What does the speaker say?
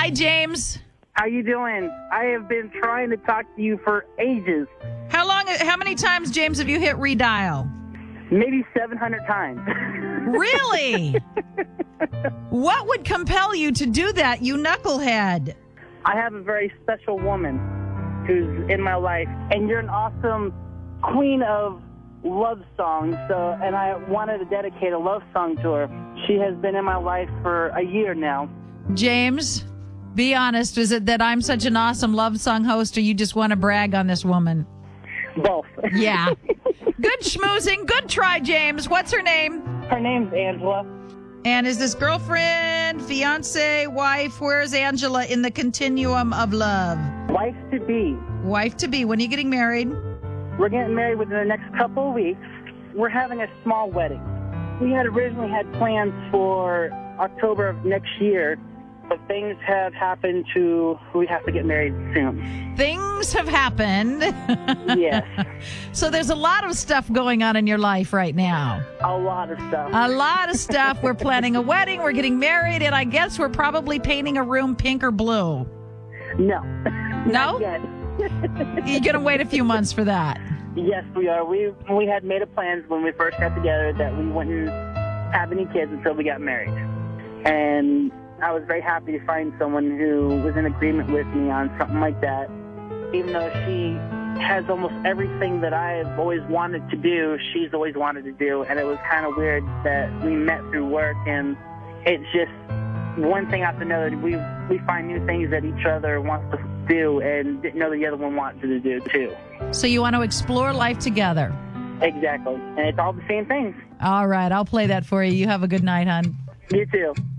Hi, James. How you doing? I have been trying to talk to you for ages. How many times, James, have you hit redial? Maybe 700 times. Really? What would compel you to do that, you knucklehead? I have a very special woman who's in my life, and you're an awesome queen of love songs. And I wanted to dedicate a love song to her. She has been in my life for a year now. James, be honest. Is it that I'm such an awesome love song host, or you just want to brag on this woman? Both. Yeah. Good schmoozing. Good try, James. What's her name? Her name's Angela. And is this girlfriend, fiance, wife? Where's Angela in the continuum of love? Wife to be. Wife to be. When are you getting married? We're getting married within the next couple of weeks. We're having a small wedding. We had originally had plans for October of next year, but things have happened we have to get married soon. Things have happened. Yes. So there's a lot of stuff going on in your life right now. A lot of stuff. A lot of stuff. We're planning a wedding. We're getting married. And I guess we're probably painting a room pink or blue. No. No? Not yet. You're going to wait a few months for that. Yes, we are. We had made a plans when we first got together that we wouldn't have any kids until we got married. And I was very happy to find someone who was in agreement with me on something like that. Even though she has almost everything that I've always wanted to do, she's always wanted to do. And it was kind of weird that we met through work, and it's just one thing after another. We find new things that each other wants to do and didn't know the other one wanted to do too. So you want to explore life together. Exactly. And it's all the same things. All right. I'll play that for you. You have a good night, hon. You too.